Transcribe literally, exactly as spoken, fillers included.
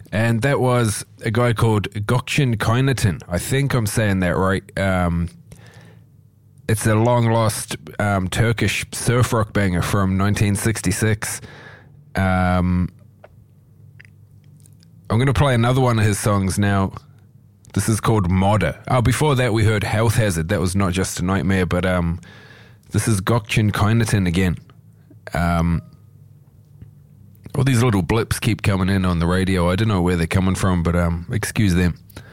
And that was a guy called Gökçen Kaynatan. I think I'm saying that right. Um, it's a long-lost um, Turkish surf rock banger from nineteen sixty-six. Um, I'm going to play another one of his songs now. This is called Modder. Oh, before that we heard Health Hazard. That was Not Just a Nightmare, but um, this is Gökçen Kaynatan again. Um... All these little blips keep coming in on the radio. I don't know where they're coming from, but um, excuse them.